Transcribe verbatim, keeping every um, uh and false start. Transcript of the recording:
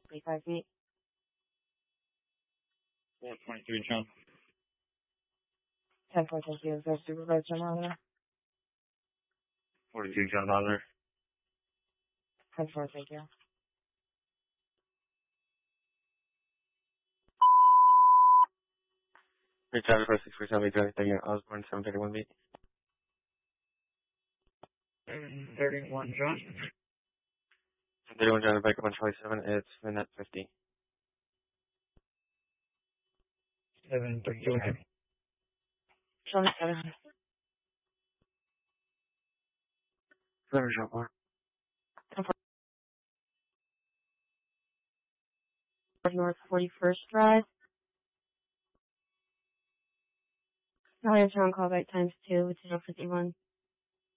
twenty-five feet. four twenty-three, John. ten four, thank you. Is there a supervisor on there? forty-two, John Bowser. ten four, thank you. Three Charlie four six four seven Charlie thirty Osborne seven thirty one B. seven thirty-one, John. seven thirty-one John, back up on Charlie seven. It's minute fifty. seven thirty-two. Charlie seven. Clever shot one. ten four. North forty-first Drive. Now I have on callback times two, which is fifty-one.